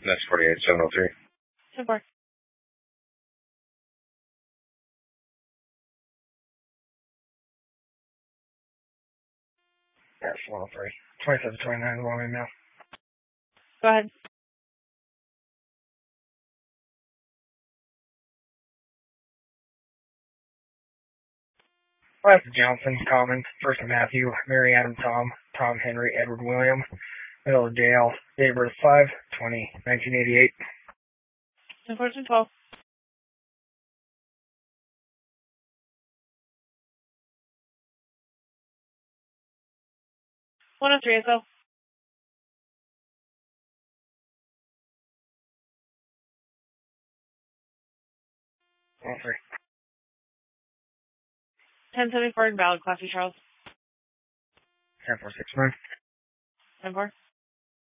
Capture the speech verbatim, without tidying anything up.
That's forty-eight seven oh three. ten four. That's one oh three. twenty-seven twenty-nine, wrong email. Go ahead. Last Johnson, Common, first Matthew, Mary Adam Tom, Tom Henry, Edward William, middle of Dale, date of birth five twenty nineteen eighty-eight. ten fourteen twelve. one oh three S O. one oh three. ten seventy-four invalid, Classy Charles. ten four six nine. ten four.